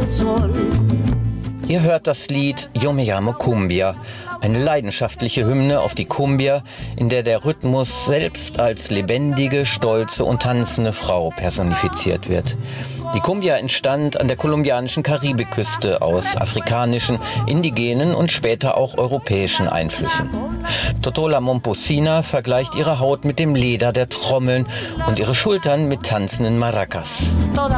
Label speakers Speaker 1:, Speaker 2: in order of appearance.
Speaker 1: Ihr hört das Lied Yo me llamo Cumbia, eine leidenschaftliche Hymne auf die Cumbia, in der der Rhythmus selbst als lebendige, stolze und tanzende Frau personifiziert wird. Die Cumbia entstand an der kolumbianischen Karibikküste aus afrikanischen, indigenen und später auch europäischen Einflüssen. Totola Momposina vergleicht ihre Haut mit dem Leder der Trommeln und ihre Schultern mit tanzenden Maracas.